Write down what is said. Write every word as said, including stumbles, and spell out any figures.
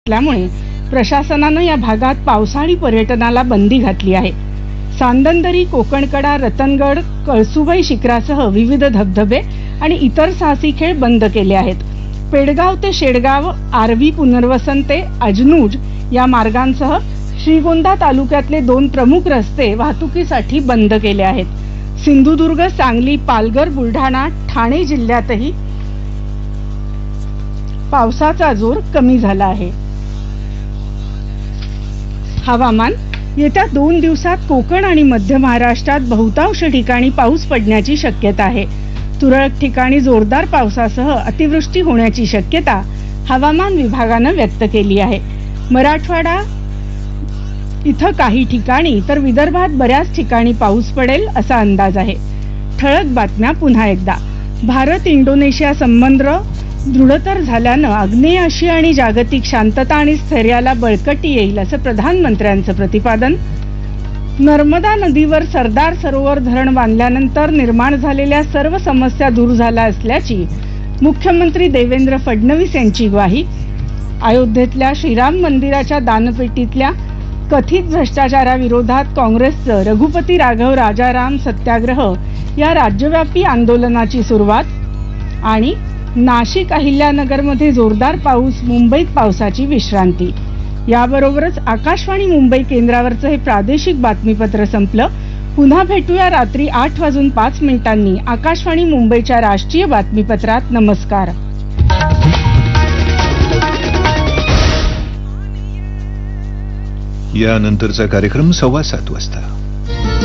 असल्यामुळे प्रशासनानं या भागात पावसाळी पर्यटनाला बंदी घातली आहे. सांदनदरी, कोकणकडा, रतनगड, कळसुबाई शिखरासह विविध धबधबे आणि इतर साहसी खेळ बंद केले आहेत. पेडगाव ते शेडगाव, आरवी पुनर्वसन ते अजनूज या मार्गांसह श्रीगोंदा तालुक्यातले दोन प्रमुख रस्ते वाहतुकीसाठी बंद केले आहेत. सिंधुदुर्ग, सांगली, पालघर, बुलढाणा, ठाणे जिल्ह्यातही पावसाचा जोर कमी झाला आहे. हवामान. येत्या दोन दिवसात कोकण आणि मध्य महाराष्ट्रात बहुतांश ठिकाणी पाऊस पडण्याची शक्यता आहे. तुरळक ठिकाणी जोरदार पावसासह अतिवृष्टी होण्याची शक्यता हवामान विभागानं व्यक्त केली आहे. मराठवाडा इथं काही ठिकाणी तर विदर्भात बऱ्याच ठिकाणी पाऊस पडेल असा अंदाज आहे. ठळक बातम्या पुन्हा एकदा. भारत इंडोनेशिया संबंध दृढतर झाल्यानं आग्नेय आशिया आणि जागतिक शांतता आणि स्थैर्याला बळकटी येईल असं प्रधानमंत्र्यांचं प्रतिपादन. नर्मदा नदीवर सरदार सरोवर धरण बांधल्यानंतर निर्माण झालेल्या सर्व समस्या दूर झाल्या असल्याची मुख्यमंत्री देवेंद्र फडणवीस यांची ग्वाही. अयोध्येतल्या श्रीराम मंदिराच्या दानपेटीतल्या कथित भ्रष्टाचाराविरोधात काँग्रेसचं रघुपती राघव राजाराम सत्याग्रह या राज्यव्यापी आंदोलनाची सुरुवात. आणि नाशिक, अहिल्यानगरमध्ये जोरदार पाऊस, मुंबईत पावसाची विश्रांती. याबरोबरच आकाशवाणी मुंबई केंद्रावरचं हे प्रादेशिक बातमीपत्र संपलं. पुन्हा भेटूया रात्री आठ वाजून पाच मिनिटांनी आकाशवाणी मुंबईच्या राष्ट्रीय बातमीपत्रात. नमस्कार. यानंतरचा कार्यक्रम सव्वा सात वाजता.